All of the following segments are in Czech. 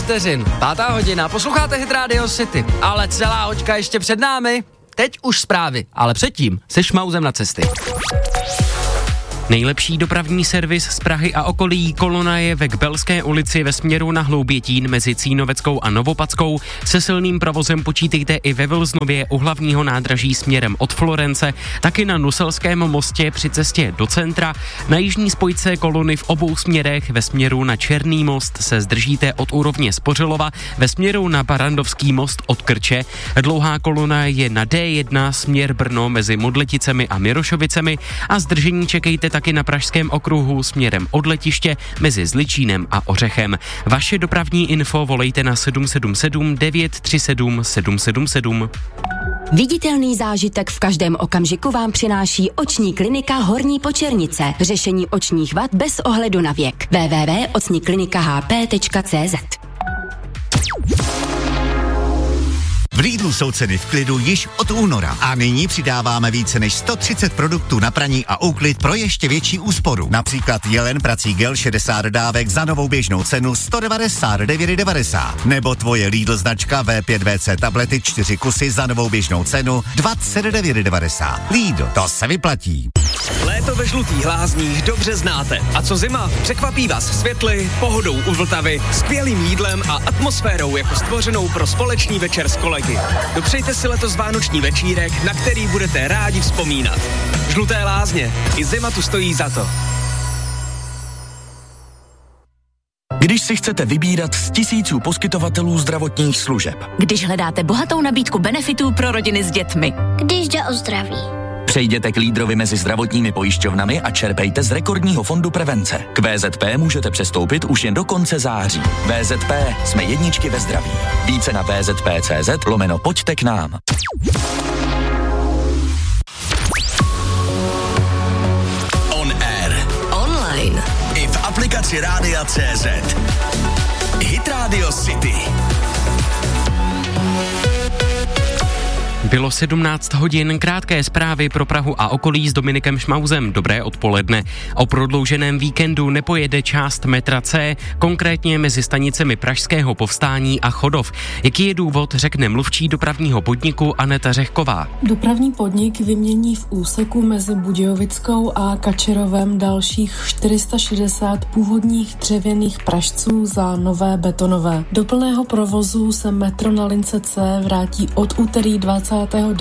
vteřin. 5. hodina, posloucháte Hit Radio City, ale celá hoďka ještě před námi. Teď už zprávy, ale předtím se Šmauzem na cesty. Nejlepší dopravní servis z Prahy a okolí kolona je ve Kbelské ulici ve směru na Hloubětín mezi Cínoveckou a Novopackou. Se silným provozem počítejte i ve Vilznově u hlavního nádraží směrem od Florence, taky na Nuselském mostě při cestě do centra. Na jižní spojce kolony v obou směrech ve směru na Černý most se zdržíte od úrovně Spořilova, ve směru na Barandovský most od Krče. Dlouhá kolona je na D1 směr Brno mezi Modleticemi a Mirošovicemi a zdržení čekejte taky na Pražském okruhu směrem od letiště mezi Zličínem a Ořechem. Vaše dopravní info volejte na 777 937 777. Viditelný zážitek v každém okamžiku vám přináší oční klinika Horní Počernice. Řešení očních vad bez ohledu na věk. www.ocniklinikahp.cz. V Lidlu jsou ceny v klidu již od února a nyní přidáváme více než 130 produktů na praní a úklid pro ještě větší úsporu. Například Jelen prací gel 60 dávek za novou běžnou cenu 199,90. Nebo tvoje Lidl značka V5VC tablety 4 kusy za novou běžnou cenu 29,90. Lidl, to se vyplatí. Léto ve Žlutých Lázních dobře znáte. A co zima? Překvapí vás světly, pohodou u Vltavy, skvělým jídlem a atmosférou jako stvořenou pro společný večer s kolegy. Dopřejte si letos vánoční večírek, na který budete rádi vzpomínat. Žluté Lázně. I zima tu stojí za to. Když si chcete vybírat z tisíců poskytovatelů zdravotních služeb. Když hledáte bohatou nabídku benefitů pro rodiny s dětmi. Když jde o zdraví. Přejděte k lídrovi mezi zdravotními pojišťovnami a čerpejte z rekordního fondu prevence. K VZP můžete přestoupit už jen do konce září. VZP, jsme jedničky ve zdraví. Více na vzp.cz/pojďte k nám. On air. Online. I v aplikaci Rádia CZ. Hit Radio City. Bylo 17 hodin, krátké zprávy pro Prahu a okolí s Dominikem Šmauzem. Dobré odpoledne. O prodlouženém víkendu nepojede část metra C, konkrétně mezi stanicemi Pražského Povstání a Chodov. Jaký je důvod, řekne mluvčí dopravního podniku Aneta Řehková. Dopravní podnik vymění v úseku mezi Budějovickou a Kačerovem dalších 460 původních dřevěných pražců za nové betonové. Do plného provozu se metro na lince C vrátí od úterý 29.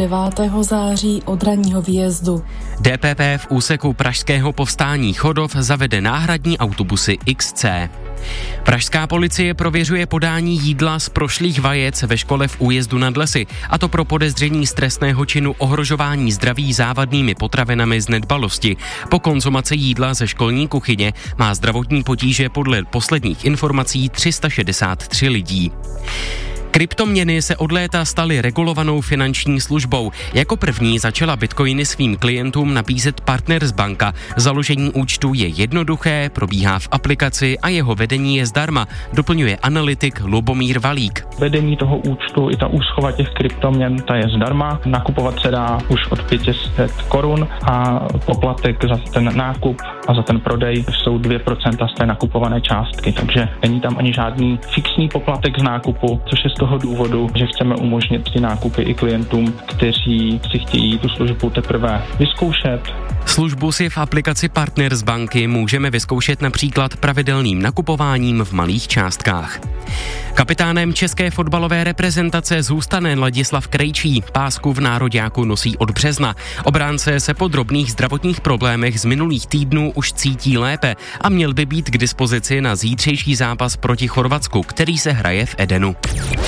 září od ranního výjezdu. DPP v úseku Pražského Povstání Chodov zavede náhradní autobusy XC. Pražská policie prověřuje podání jídla z prošlých vajec ve škole v Újezdu nad Lesy, a to pro podezření z trestného činu ohrožování zdraví závadnými potravinami z nedbalosti. Po konzumaci jídla ze školní kuchyně má zdravotní potíže podle posledních informací 363 lidí. Kryptoměny se od léta staly regulovanou finanční službou. Jako první začala bitcoiny svým klientům nabízet Partners banka. Založení účtu je jednoduché, probíhá v aplikaci a jeho vedení je zdarma, doplňuje analytik Lubomír Valík. Vedení toho účtu i ta úschova těch kryptoměn, ta je zdarma. Nakupovat se dá už od 500 korun a poplatek za ten nákup a za ten prodej jsou 2% z té nakupované částky, takže není tam ani žádný fixní poplatek z nákupu, což je z toho důvodu, že chceme umožnit ty nákupy i klientům, kteří si chtějí tu službu teprve vyzkoušet. Službu si v aplikaci Partners banky můžeme vyzkoušet například pravidelným nakupováním v malých částkách. Kapitánem české fotbalové reprezentace zůstane Ladislav Krejčí. Pásku v nároďáku nosí od března. Obránce se po drobných zdravotních problémech z minulých týdnů už cítí lépe a měl by být k dispozici na zítřejší zápas proti Chorvatsku, který se hraje v Edenu.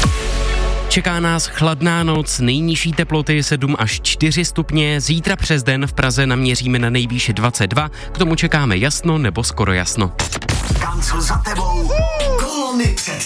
Čeká nás chladná noc, nejnižší teploty 7 až 4 stupně, zítra přes den v Praze naměříme na nejvýše 22, k tomu čekáme jasno nebo skoro jasno. Kancel za tebou, kolony před